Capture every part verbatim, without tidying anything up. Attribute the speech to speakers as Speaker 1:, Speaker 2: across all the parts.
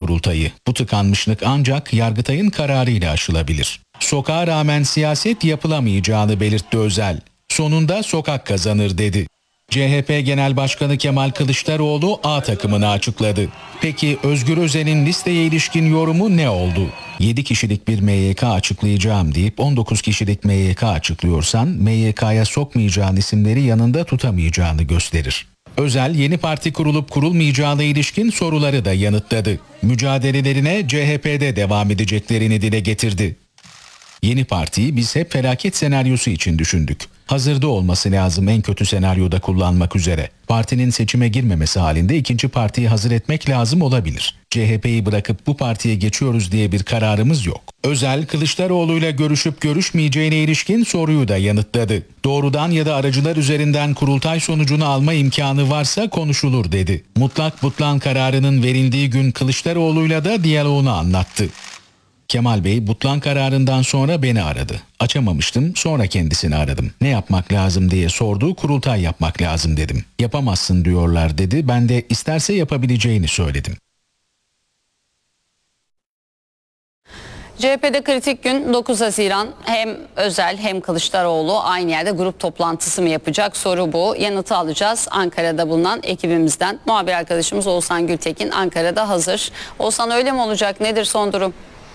Speaker 1: kurultayı. Bu tıkanmışlık ancak Yargıtay'ın kararıyla aşılabilir. Sokağa rağmen siyaset yapılamayacağını belirtti Özel. Sonunda sokak kazanır dedi. C H P Genel Başkanı Kemal Kılıçdaroğlu A takımını açıkladı. Peki Özgür Özel'in listeye ilişkin yorumu ne oldu? yedi kişilik bir M Y K açıklayacağım deyip on dokuz kişilik M Y K açıklıyorsan M Y K'ya sokmayacağın isimleri yanında tutamayacağını gösterir. Özel yeni parti kurulup kurulmayacağına ilişkin soruları da yanıtladı. Mücadelelerine C H P'de devam edeceklerini dile getirdi. Yeni partiyi biz hep felaket senaryosu için düşündük. Hazırda olması lazım en kötü senaryoda kullanmak üzere. Partinin seçime girmemesi halinde ikinci partiyi hazır etmek lazım olabilir. C H P'yi bırakıp bu partiye geçiyoruz diye bir kararımız yok. Özel, Kılıçdaroğlu'yla görüşüp görüşmeyeceğine ilişkin soruyu da yanıtladı. Doğrudan ya da aracılar üzerinden kurultay sonucunu alma imkanı varsa konuşulur dedi. Mutlak butlan kararının verildiği gün Kılıçdaroğlu'yla da diyaloğunu anlattı. Kemal Bey butlan kararından sonra beni aradı. Açamamıştım, sonra kendisini aradım. Ne yapmak lazım diye sordu, kurultay yapmak lazım dedim. Yapamazsın diyorlar dedi, ben de isterse yapabileceğini söyledim.
Speaker 2: C H P'de kritik gün dokuz Haziran. Hem Özel hem Kılıçdaroğlu aynı yerde grup toplantısı mı yapacak? Soru bu. Yanıtı alacağız Ankara'da bulunan ekibimizden. Muhabir arkadaşımız Oğuzhan Gültekin Ankara'da hazır. Oğuzhan, öyle mi olacak? Nedir son durum?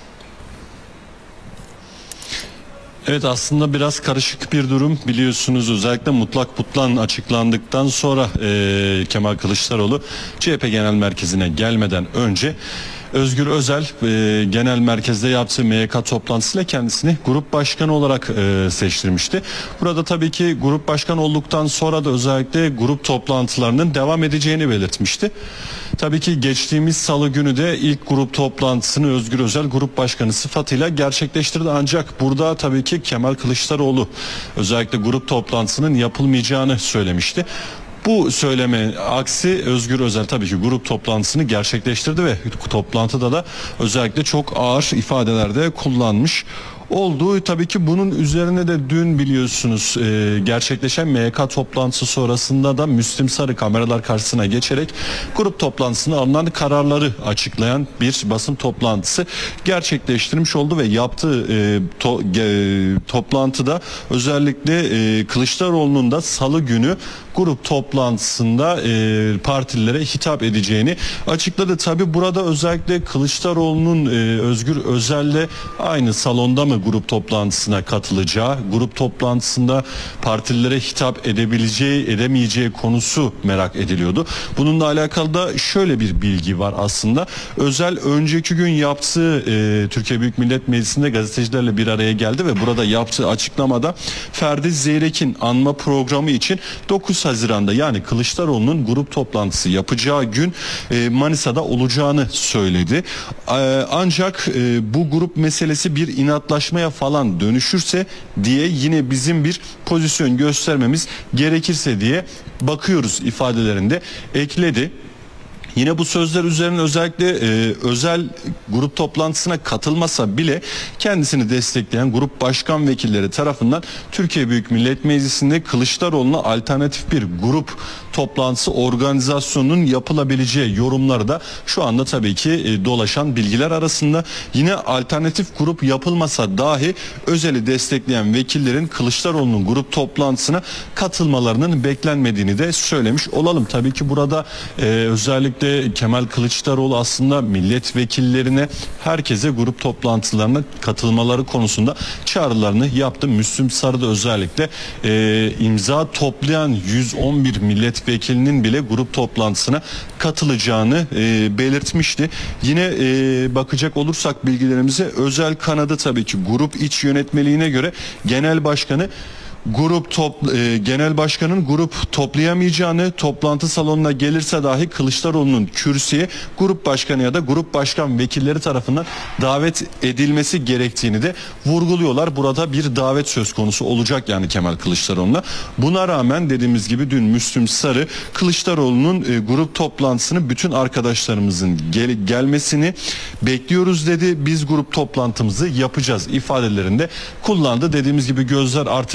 Speaker 3: Evet, aslında biraz karışık bir durum, biliyorsunuz. Özellikle mutlak butlan açıklandıktan sonra e, Kemal Kılıçdaroğlu C H P Genel Merkezi'ne gelmeden önce Özgür Özel e, genel merkezde yaptığı M Y K toplantısıyla kendisini grup başkanı olarak e, seçtirmişti. Burada tabii ki grup başkanı olduktan sonra da özellikle grup toplantılarının devam edeceğini belirtmişti. Tabii ki geçtiğimiz salı günü de ilk grup toplantısını Özgür Özel grup başkanı sıfatıyla gerçekleştirdi. Ancak burada tabii ki Kemal Kılıçdaroğlu özellikle grup toplantısının yapılmayacağını söylemişti. Bu söyleme aksi Özgür Özel tabii ki grup toplantısını gerçekleştirdi ve toplantıda da özellikle çok ağır ifadelerde kullanmış olduğu. Tabii ki bunun üzerine de dün biliyorsunuz e, gerçekleşen M Y K toplantısı sonrasında da Müslim Sarı kameralar karşısına geçerek grup toplantısında alınan kararları açıklayan bir basın toplantısı gerçekleştirmiş oldu ve yaptığı e, to, e, toplantıda özellikle e, Kılıçdaroğlu'nun da salı günü grup toplantısında e, partilere hitap edeceğini açıkladı. Tabii burada özellikle Kılıçdaroğlu'nun e, Özgür Özel'le aynı salonda mı grup toplantısına katılacağı, grup toplantısında partilere hitap edebileceği, edemeyeceği konusu merak ediliyordu. Bununla alakalı da şöyle bir bilgi var aslında. Özel önceki gün yaptığı e, Türkiye Büyük Millet Meclisi'nde gazetecilerle bir araya geldi ve burada yaptığı açıklamada Ferdi Zeyrek'in anma programı için dokuz Haziran'da yani Kılıçdaroğlu'nun grup toplantısı yapacağı gün e, Manisa'da olacağını söyledi. E, ancak e, bu grup meselesi bir inatlaşmaya falan dönüşürse diye yine bizim bir pozisyon göstermemiz gerekirse diye bakıyoruz ifadelerinde ekledi. Yine bu sözler üzerine özellikle e, Özel grup toplantısına katılmasa bile kendisini destekleyen grup başkan vekilleri tarafından Türkiye Büyük Millet Meclisi'nde Kılıçdaroğlu'na alternatif bir grup toplantısı organizasyonunun yapılabileceği yorumları da şu anda tabii ki e, dolaşan bilgiler arasında. Yine alternatif grup yapılmasa dahi Özel'i destekleyen vekillerin Kılıçdaroğlu'nun grup toplantısına katılmalarının beklenmediğini de söylemiş olalım. Tabii ki burada e, özellikle Kemal Kılıçdaroğlu aslında milletvekillerine, herkese grup toplantılarına katılmaları konusunda çağrılarını yaptı. Müslüm Sarı'da özellikle e, imza toplayan yüz on bir milletvekilinin bile grup toplantısına katılacağını e, belirtmişti. Yine e, bakacak olursak bilgilerimize Özel kanadı tabii ki grup iç yönetmeliğine göre genel başkanı grup top, e, genel başkanın grup toplayamayacağını, toplantı salonuna gelirse dahi Kılıçdaroğlu'nun kürsüye grup başkanı ya da grup başkan vekilleri tarafından davet edilmesi gerektiğini de vurguluyorlar. Burada bir davet söz konusu olacak yani Kemal Kılıçdaroğlu'na. Buna rağmen dediğimiz gibi dün Müslüm Sarı Kılıçdaroğlu'nun e, grup toplantısını bütün arkadaşlarımızın gel gelmesini bekliyoruz dedi. Biz grup toplantımızı yapacağız ifadelerinde kullandı. Dediğimiz gibi gözler artık e,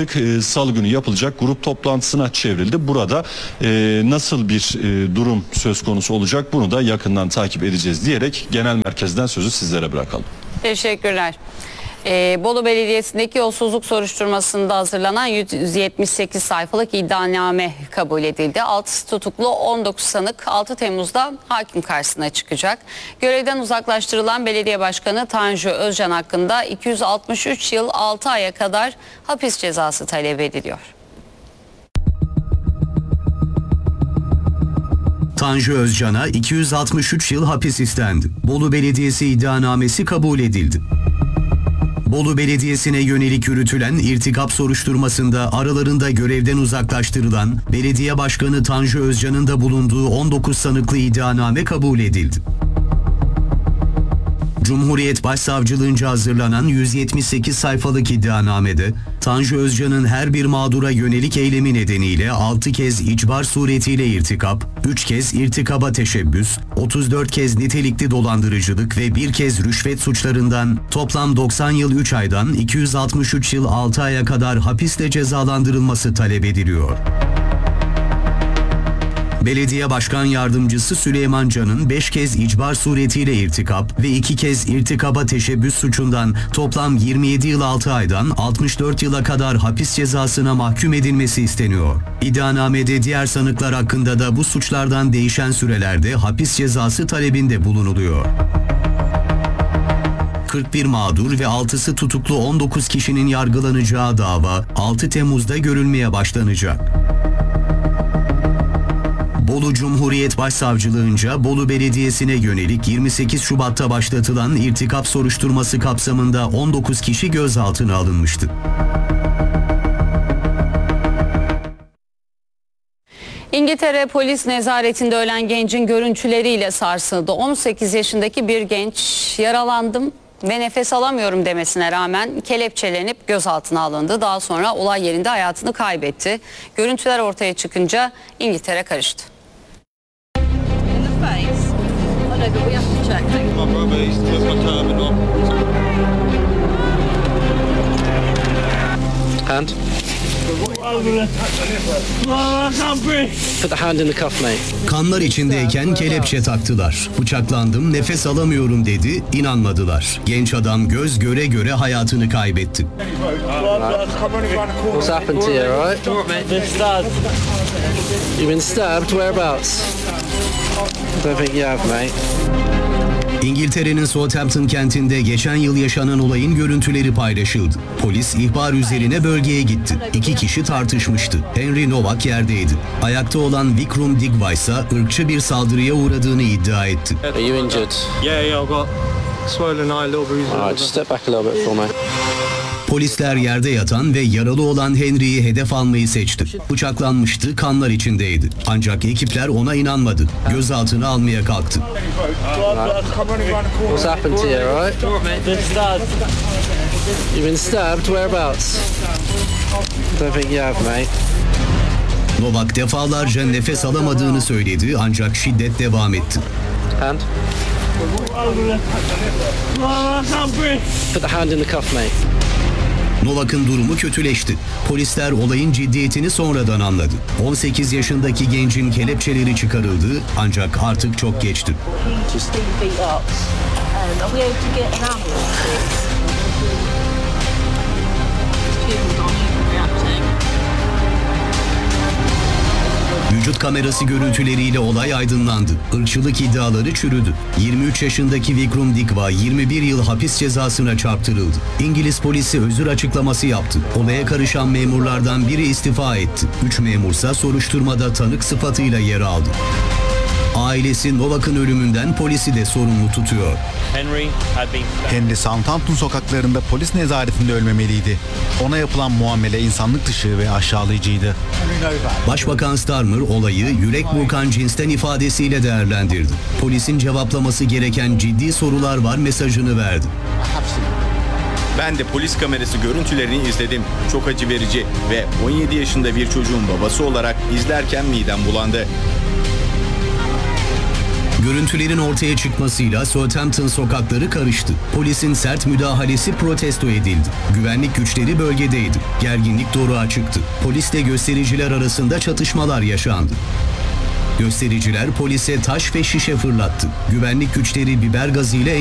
Speaker 3: salı günü yapılacak grup toplantısına çevrildi. Burada e, nasıl bir e, durum söz konusu olacak bunu da yakından takip edeceğiz diyerek genel merkezden sözü sizlere bırakalım.
Speaker 2: Teşekkürler. Ee, Bolu Belediyesi'ndeki yolsuzluk soruşturmasında hazırlanan yüz yetmiş sekiz sayfalık iddianame kabul edildi. altı tutuklu on dokuz sanık altı Temmuz'da hakim karşısına çıkacak. Görevden uzaklaştırılan belediye başkanı Tanju Özcan hakkında iki yüz altmış üç yıl altı aya kadar hapis cezası talep ediliyor.
Speaker 4: Tanju Özcan'a iki yüz altmış üç yıl hapis istendi. Bolu Belediyesi iddianamesi kabul edildi. Bolu Belediyesi'ne yönelik yürütülen irtikap soruşturmasında aralarında görevden uzaklaştırılan Belediye Başkanı Tanju Özcan'ın da bulunduğu on dokuz sanıklı iddianame kabul edildi. Cumhuriyet Başsavcılığınca hazırlanan yüz yetmiş sekiz sayfalık iddianamede Tanju Özcan'ın her bir mağdura yönelik eylemi nedeniyle altı kez icbar suretiyle irtikap, üç kez irtikaba teşebbüs, otuz dört kez nitelikli dolandırıcılık ve bir kez rüşvet suçlarından toplam doksan yıl üç aydan iki yüz altmış üç yıl altı aya kadar hapisle cezalandırılması talep ediliyor. Belediye Başkan Yardımcısı Süleyman Can'ın beş kez icbar suretiyle irtikap ve iki kez irtikaba teşebbüs suçundan toplam yirmi yedi yıl altı aydan altmış dört yıla kadar hapis cezasına mahkum edilmesi isteniyor. İddianamede diğer sanıklar hakkında da bu suçlardan değişen sürelerde hapis cezası talebinde bulunuluyor. kırk bir mağdur ve altısı tutuklu on dokuz kişinin yargılanacağı dava altı Temmuz'da görülmeye başlanacak. Bolu Cumhuriyet Başsavcılığınca Bolu Belediyesi'ne yönelik yirmi sekiz Şubat'ta başlatılan irtikap soruşturması kapsamında on dokuz kişi gözaltına alınmıştı.
Speaker 2: İngiltere polis nezaretinde ölen gencin görüntüleriyle sarsıldı. on sekiz yaşındaki bir genç yaralandım ve nefes alamıyorum demesine rağmen kelepçelenip gözaltına alındı. Daha sonra olay yerinde hayatını kaybetti. Görüntüler ortaya çıkınca İngiltere karıştı.
Speaker 5: Hand. Put the hand in the cuff, mate.
Speaker 4: Kanlar içindeyken kelepçe taktılar. Bıçaklandım, nefes alamıyorum dedi, inanmadılar. Genç adam göz göre göre hayatını kaybetti.
Speaker 5: What's happened to you, right? You've been stabbed? Whereabouts? Don't think you have, mate.
Speaker 4: İngiltere'nin Southampton kentinde geçen yıl yaşanan olayın görüntüleri paylaşıldı. Polis ihbar üzerine bölgeye gitti. İki kişi tartışmıştı. Henry Novak yerdeydi. Ayakta olan Vikram Digwa ise ırkçı bir saldırıya uğradığını iddia etti.
Speaker 5: Are you injured?
Speaker 6: Yeah, yeah, I've got swollen eye, little bruises.
Speaker 5: Alright, just step back a little bit for me.
Speaker 4: Polisler yerde yatan ve yaralı olan Henry'yi hedef almayı seçti. Bıçaklanmıştı, kanlar içindeydi. Ancak ekipler ona inanmadı. Gözaltına almaya kalktı.
Speaker 5: What's happened to you, right? You've been stabbed? Whereabouts? Don't think you have, mate.
Speaker 4: Novak defalarca nefes alamadığını söyledi ancak şiddet devam etti.
Speaker 5: Hand. Put the hand in the cuff, mate.
Speaker 4: Novak'ın durumu kötüleşti. Polisler olayın ciddiyetini sonradan anladı. on sekiz yaşındaki gencin kelepçeleri çıkarıldı ancak artık çok geçti. Vücut kamerası görüntüleriyle olay aydınlandı. Irkçılık iddiaları çürüdü. yirmi üç yaşındaki Vikram Digwa yirmi bir yıl hapis cezasına çarptırıldı. İngiliz polisi özür açıklaması yaptı. Olaya karışan memurlardan biri istifa etti. Üç memursa soruşturmada tanık sıfatıyla yer aldı. Ailesi Novak'ın ölümünden polisi de sorumlu tutuyor.
Speaker 7: Henry Southampton sokaklarında polis nezaretinde ölmemeliydi. Ona yapılan muamele insanlık dışı ve aşağılayıcıydı.
Speaker 4: Başbakan Starmer olayı yürek burkan cinsten ifadesiyle değerlendirdi. Polisin cevaplaması gereken ciddi sorular var mesajını verdi.
Speaker 8: Ben de polis kamerası görüntülerini izledim. Çok acı verici ve on yedi yaşında bir çocuğun babası olarak izlerken midem bulandı.
Speaker 4: Görüntülerin ortaya çıkmasıyla Southampton sokakları karıştı. Polisin sert müdahalesi protesto edildi. Güvenlik güçleri bölgedeydi. Gerginlik doruğa çıktı. Polisle göstericiler arasında çatışmalar yaşandı. Göstericiler polise taş ve şişe fırlattı. Güvenlik güçleri biber gazıyla